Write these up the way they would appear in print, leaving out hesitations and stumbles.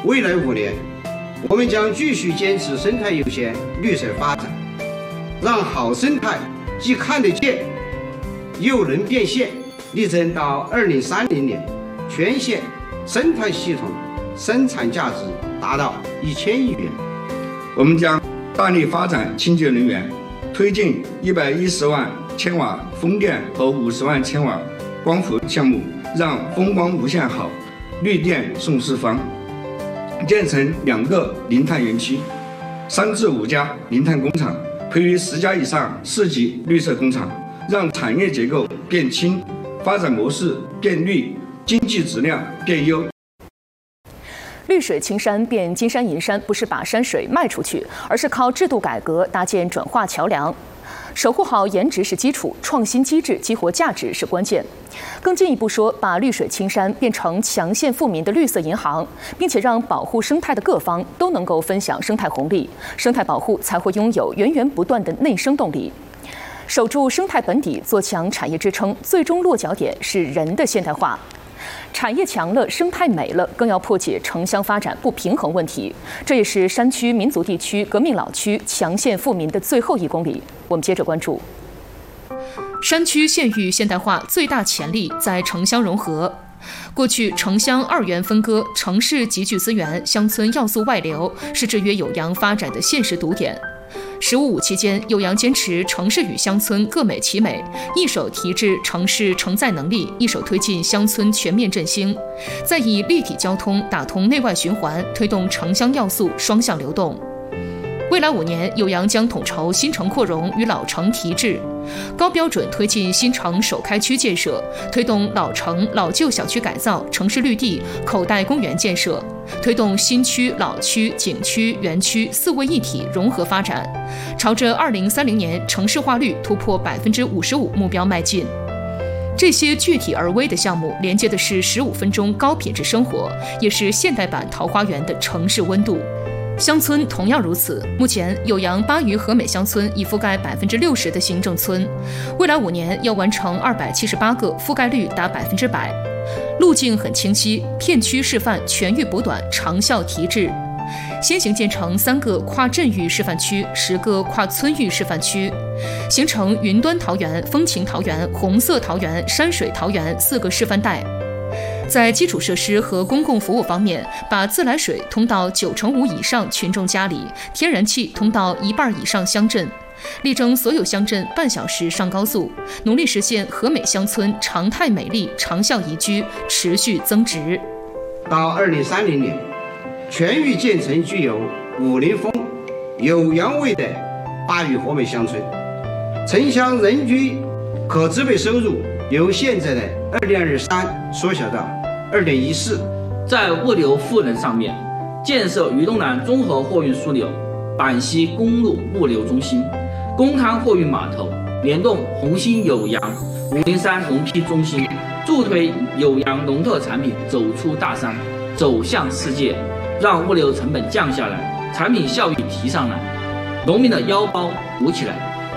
未来5年，我们将继续坚持生态优先、绿色发展，让好生态既看得见，又能变现，力争到2030年，全县生态系统生产价值达到1000亿元。 我们将大力发展清洁能源，推进110万千瓦风电和50万千瓦光伏项目，让风光无限好，绿电送四方。建成2个零碳园区，3至5家零碳工厂，培育10家以上4级绿色工厂，让产业结构变轻，发展模式变绿，经济质量变优。 绿水青山变金山银山，不是把山水卖出去，而是靠制度改革搭建转化桥梁。守护好颜值是基础，创新机制激活价值是关键。更进一步说，把绿水青山变成强县富民的绿色银行，并且让保护生态的各方都能够分享生态红利，生态保护才会拥有源源不断的内生动力。守住生态本底，做强产业支撑，最终落脚点是人的现代化。产业强了，生态美了，更要破解城乡发展不平衡问题。这也是山区民族地区革命老区强县富民的最后1公里。我们接着关注。山区县域现代化最大潜力在城乡融合。过去城乡2元分割，城市集聚资源，乡村要素外流，是制约酉阳发展的现实堵点。15.5期间，酉阳坚持城市与乡村各美其美，一手提质城市承载能力，一手推进乡村全面振兴，再以立体交通打通内外循环，推动城乡要素双向流动。未来5年，酉阳将统筹新城扩容与老城提质，高标准推进新城首开区建设，推动老城老旧小区改造、城市绿地、口袋公园建设，推动新区、老区、景区、园区4位一体融合发展，朝着2030年城市化率突破55%目标迈进。这些具体而微的项目，连接的是15分钟高品质生活，也是现代版桃花源的城市温度。乡村同样如此。目前，酉阳巴渝和美乡村已覆盖60%的行政村，未来5年要完成278个，覆盖率达100%。路径很清晰，片区示范全域补短，长效提质。先行建成3个跨镇域示范区，10个跨村域示范区，形成云端桃园、风情桃园、红色桃园、山水桃园4个示范带。在基础设施和公共服务方面，把自来水通到95%以上群众家里，天然气通到1半以上乡镇，力争所有乡镇半小时上高速，努力实现和美乡村常态美丽、长效宜居，持续增值。 到2030年，全域建成具有50风、酉阳味的巴渝和美乡村，城乡人均可支配收入由现在的2.23缩小到2.14。 在物流赋能上面，建设渝东南综合货运枢纽、板溪公路物流中心、公滩货运码头，联动红星酉阳、503农批中心，助推酉阳农特产品走出大山，走向世界，让物流成本降下来，产品效益提上来，农民的腰包鼓起来。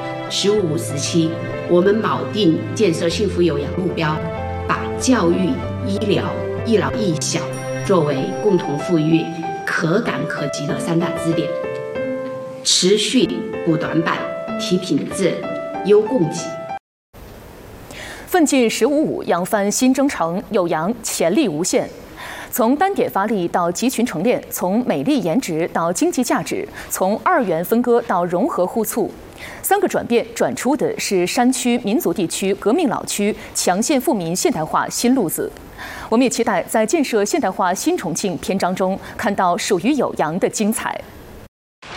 15、17，我们铆定建设幸福酉阳目标，把教育、医疗、一老一小作为共同富裕、可感可及的3大支点，持续补短板、提品质、优供给。 奋进15.5，扬帆新征程，酉阳潜力无限。从单点发力到集群成链，从美丽颜值到经济价值，从2元分割到融合互促，3个转变转出的是山区民族地区革命老区强县富民现代化新路子。我们也期待在建设现代化新重庆篇章中看到属于酉阳的精彩。